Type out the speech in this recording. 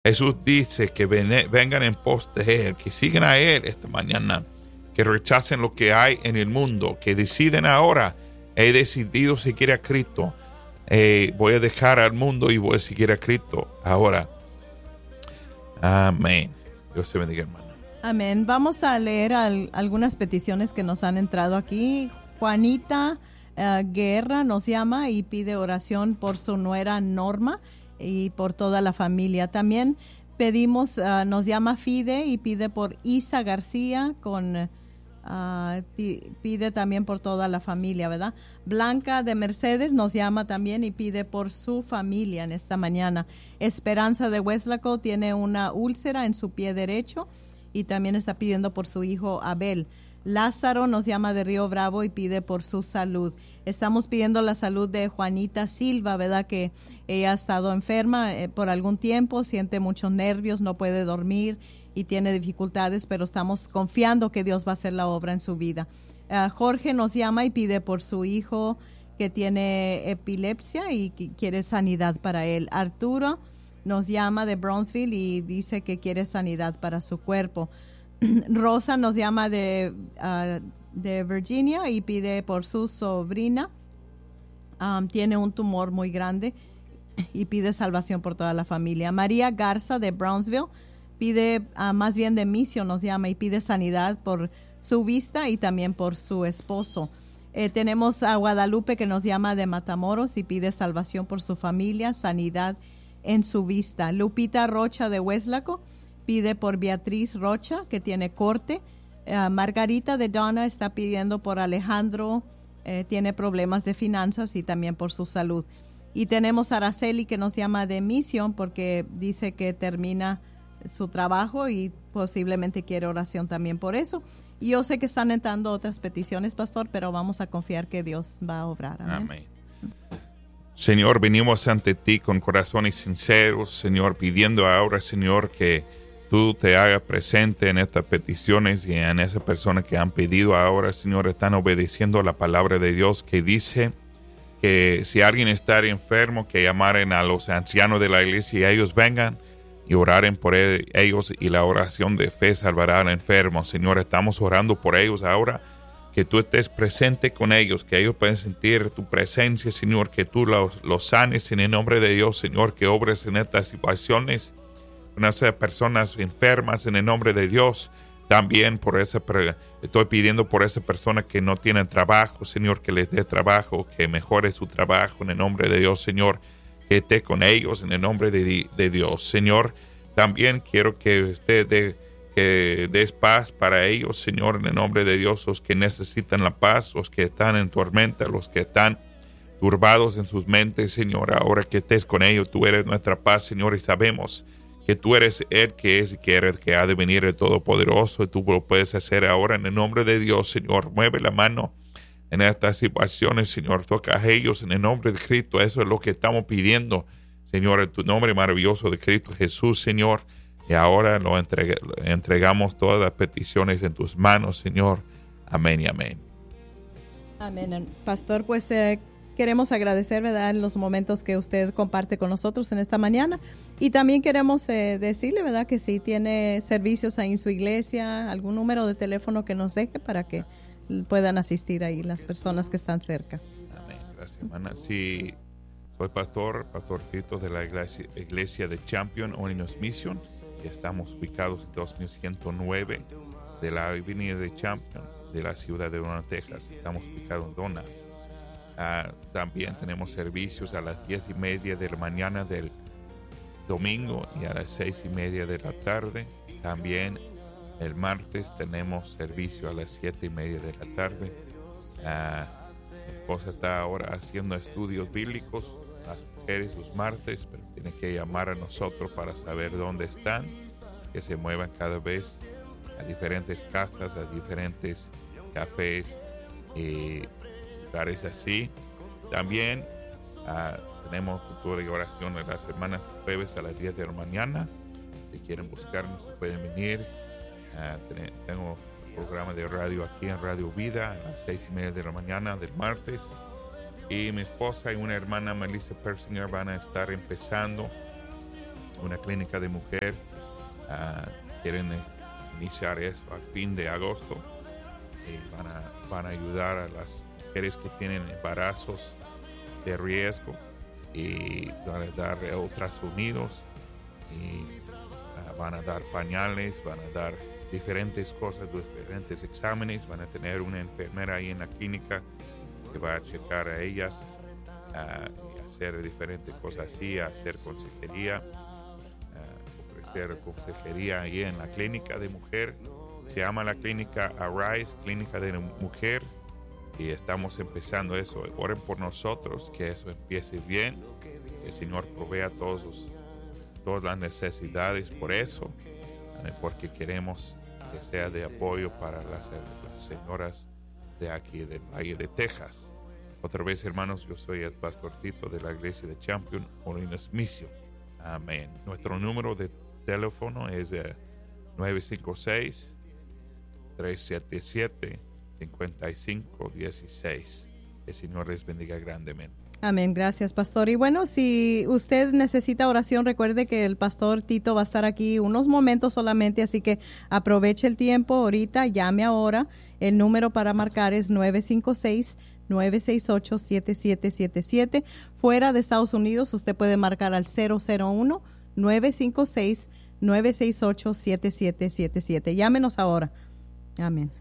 Jesús dice que vengan en pos de Él, que sigan a Él esta mañana, que rechacen lo que hay en el mundo, que deciden ahora, he decidido seguir a Cristo, voy a dejar al mundo y voy a seguir a Cristo ahora. Amén. Dios te bendiga, hermano. Amén. Vamos a leer algunas peticiones que nos han entrado aquí. Juanita Guerra nos llama y pide oración por su nuera Norma y por toda la familia. También pedimos, nos llama Fide y pide por Isa García, pide también por toda la familia, ¿verdad? Blanca de Mercedes nos llama también y pide por su familia en esta mañana. Esperanza de Weslaco tiene una úlcera en su pie derecho y también está pidiendo por su hijo Abel. Lázaro nos llama de Río Bravo y pide por su salud. Estamos pidiendo la salud de Juanita Silva, ¿verdad? Que ella ha estado enferma por algún tiempo, siente muchos nervios, no puede dormir y tiene dificultades, pero estamos confiando que Dios va a hacer la obra en su vida. Jorge nos llama y pide por su hijo que tiene epilepsia y que quiere sanidad para él. Arturo nos llama de Brownsville y dice que quiere sanidad para su cuerpo. Rosa nos llama de Virginia y pide por su sobrina. Tiene un tumor muy grande y pide salvación por toda la familia. María Garza de Brownsville pide, más bien de Mission nos llama y pide sanidad por su vista y también por su esposo. Tenemos a Guadalupe que nos llama de Matamoros y pide salvación por su familia, sanidad en su vista. Lupita Rocha de Weslaco pide por Beatriz Rocha, que tiene corte. Margarita de Donna está pidiendo por Alejandro, tiene problemas de finanzas y también por su salud. Y tenemos a Araceli que nos llama de Misión porque dice que termina su trabajo y posiblemente quiere oración también por eso. Y yo sé que están entrando otras peticiones, pastor, pero vamos a confiar que Dios va a obrar. Amén. Amén. Señor, venimos ante ti con corazones sinceros, Señor, pidiendo ahora, Señor, que tú te hagas presente en estas peticiones y en esas personas que han pedido ahora, Señor, están obedeciendo a la palabra de Dios que dice que si alguien está enfermo, que llamaren a los ancianos de la iglesia y ellos vengan y oraren por ellos y la oración de fe salvará al enfermo. Señor, estamos orando por ellos ahora, que tú estés presente con ellos, que ellos puedan sentir tu presencia, Señor, que tú los sanes en el nombre de Dios, Señor, que obres en estas situaciones con esas personas enfermas en el nombre de Dios. También estoy pidiendo por esa persona que no tiene trabajo, Señor, que les dé trabajo, que mejore su trabajo en el nombre de Dios, Señor, que esté con ellos en el nombre de Dios, Señor. También quiero que usted que des paz para ellos, Señor, en el nombre de Dios, los que necesitan la paz, los que están en tormenta, los que están turbados en sus mentes, Señor, ahora que estés con ellos, tú eres nuestra paz, Señor, y sabemos que tú eres el que es y que ha de venir el Todopoderoso, y tú lo puedes hacer ahora en el nombre de Dios, Señor. Mueve la mano en estas situaciones, Señor, toca a ellos en el nombre de Cristo. Eso es lo que estamos pidiendo, Señor, en tu nombre maravilloso de Cristo Jesús, Señor. Y ahora lo entregamos todas las peticiones en tus manos, Señor. Amén y amén. Amén. Pastor, pues queremos agradecer, ¿verdad?, los momentos que usted comparte con nosotros en esta mañana. Y también queremos decirle, ¿verdad?, que si tiene servicios ahí en su iglesia, algún número de teléfono que nos deje para que puedan asistir ahí las personas que están cerca. Amén. Gracias, hermana. Sí, soy pastor Tito de la iglesia de Champion Holiness Mission. Estamos ubicados en 2109 de la avenida de Champion de la ciudad de Donna, Texas. Estamos ubicados en Donna. También tenemos servicios a las 10:30 de la mañana del domingo y a las 6:30 de la tarde. También el martes tenemos servicio a las 7:30 de la tarde. Mi esposa está ahora haciendo estudios bíblicos, las mujeres los martes, pero tienen que llamar a nosotros para saber dónde están, que se muevan cada vez a diferentes casas, a diferentes cafés y lugares así. También tenemos cultura y oración en las semanas jueves a las 10 de la mañana. Si quieren buscarnos, pueden venir. Tengo un programa de radio aquí en Radio Vida a las 6:30 de la mañana del martes. Y mi esposa y una hermana, Melissa Persinger, van a estar empezando una clínica de mujer. Quieren iniciar eso al fin de agosto y van a ayudar a las mujeres que tienen embarazos de riesgo y van a dar ultrasonidos y van a dar pañales, van a dar diferentes cosas, diferentes exámenes. Van a tener una enfermera ahí en la clínica que va a checar a ellas y hacer diferentes cosas así, hacer consejería, ofrecer consejería ahí en la clínica de mujer. Se llama la clínica Arise, clínica de mujer, y estamos empezando eso. Oren por nosotros, que eso empiece bien, que el Señor provea todas las necesidades por eso, porque queremos que sea de apoyo para las señoras de aquí del Valle de Texas. Otra vez, hermanos, yo soy el pastor Tito de la iglesia de Champion Molinas Mission. Amén. Nuestro número de teléfono es 956-377-5516. El Señor les bendiga grandemente. Amén, gracias, pastor. Y bueno, si usted necesita oración, recuerde que el pastor Tito va a estar aquí unos momentos solamente, así que aproveche el tiempo ahorita, llame ahora. El número para marcar es 956-968-7777. Fuera de Estados Unidos, usted puede marcar al 001-956-968-7777. Llámenos ahora. Amén.